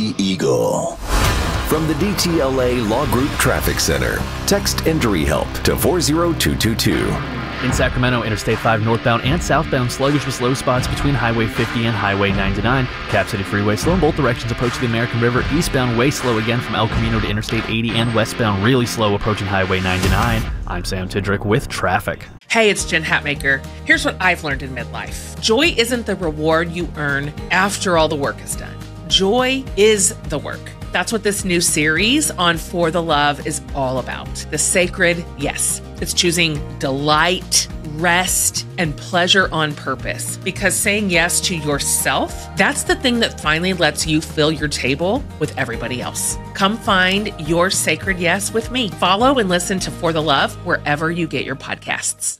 The Eagle. From the DTLA Law Group Traffic Center, text Injury Help to 40222. In Sacramento, Interstate 5 northbound and southbound sluggish with slow spots between Highway 50 and Highway 99. Cap City Freeway slow in both directions approaching the American River. Eastbound way slow again from El Camino to Interstate 80, and westbound really slow approaching Highway 99. I'm Sam Tidrick with traffic. Hey, it's Jen Hatmaker. Here's what I've learned in midlife. Joy isn't the reward you earn after all the work is done. Joy is the work. That's what this new series on For the Love is all about. The sacred yes. It's choosing delight, rest, and pleasure on purpose. Because saying yes to yourself, that's the thing that finally lets you fill your table with everybody else. Come find your sacred yes with me. Follow and listen to For the Love wherever you get your podcasts.